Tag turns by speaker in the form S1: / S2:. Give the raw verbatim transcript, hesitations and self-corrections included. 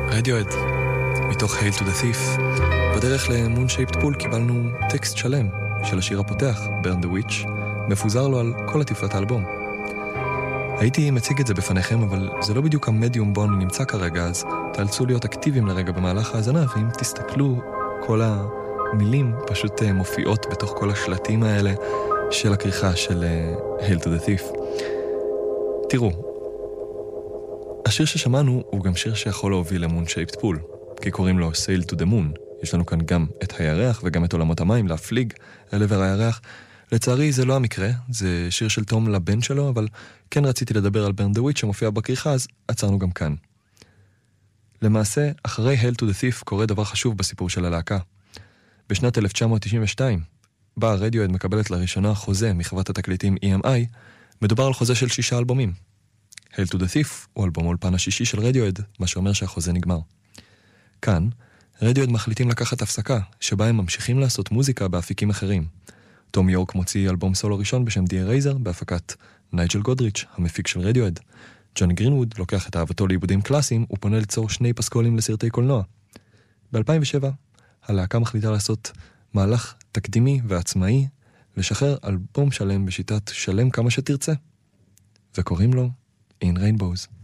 S1: רדיואד, מתוך Hail to the Thief. בדרך ל-Moon Shaped Pool קיבלנו טקסט שלם של השיר הפותח, Burn the Witch, מפוזר לו על כל עטיפת האלבום. הייתי מציג את זה בפניכם, אבל זה לא בדיוק המדיום בו אני נמצא כרגע, אז תאלצו להיות אקטיביים לרגע במהלך ההאזנה, ואם תסתכלו, כל המילים פשוט מופיעות בתוך כל השלטים האלה של הכריכה של Hail to the Thief. תראו, השיר ששמענו הוא גם שיר שיכול להוביל ל-Moon Shaped Pool, כי קוראים לו Sail to the Moon. יש לנו כאן גם את הירח וגם את עולמות המים להפליג אל עבר הירח. לצערי זה לא המקרה, זה שיר של תום לבן שלו, אבל כן רציתי לדבר על Burn the Witch שמופיע בכריכה, אז עצרנו גם כאן. למעשה, אחרי Hail to the Thief קורה דבר חשוב בסיפור של הלהקה. בשנת אלף תשע מאות תשעים ושתיים, בה רדיואד מקבלת לראשונה חוזה מחברת התקליטים E M I, מדובר על חוזה של שישה אלבומים. Hail to the Thief הוא אלבום האולפן השישי של רדיואד, מה שאומר שהחוזה נגמר. כאן, רדיואד מחליטים לקחת הפסקה, שבה הם ממשיכים לעשות מוזיקה באפיקים אחרים. תום יורק מוציא אלבום סולו ראשון בשם The Eraser, בהפקת נייג'ל גודריץ', המפיק של רדיואד. ג'וני גרינווד לוקח את אהבתו לעיבודים קלאסיים, ופונה ליצור שני פסקולים לסרטי קולנוע. ב-אלפיים ושבע, הלהקה מחליטה לעשות מהלך תקדימי ועצמאי, לשחרר אלבום שלם בשיטת שלם כמה שתרצה. וקוראים לו In Rainbows.